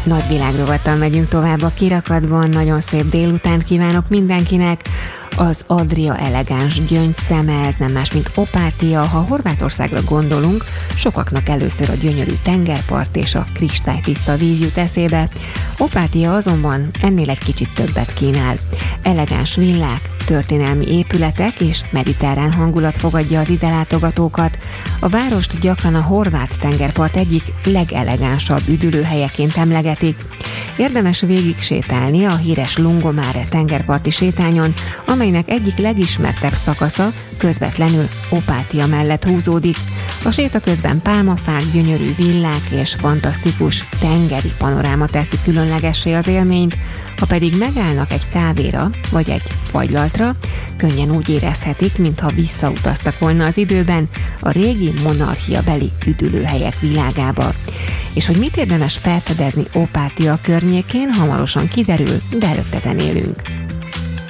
Nagy világrovattal megyünk tovább a kirakatban, nagyon szép délutánt kívánok mindenkinek. Az Adria elegáns gyöngyszeme, ez nem más, mint Opátia. Ha Horvátországra gondolunk, sokaknak először a gyönyörű tengerpart és a kristálytiszta víz jut eszébe. Opátia azonban ennél egy kicsit többet kínál. Elegáns villák, történelmi épületek és mediterrán hangulat fogadja az ide látogatókat. A várost gyakran a horvát tengerpart egyik legelegánsabb üdülőhelyeként emlegetik. Érdemes végig sétálni a híres Lungomare tengerparti sétányon, amelynek egyik legismertebb szakasza közvetlenül Opátia mellett húzódik. A séta közben pálmafák, gyönyörű villák és fantasztikus tengeri panoráma teszi különlegessé az élményt, ha pedig megállnak egy kávéra vagy egy fagylaltra, könnyen úgy érezhetik, mintha visszautaztak volna az időben a régi monarchiabeli üdülőhelyek világába. És hogy mit érdemes felfedezni Opátia környékén, hamarosan kiderül, de előtte zenélünk.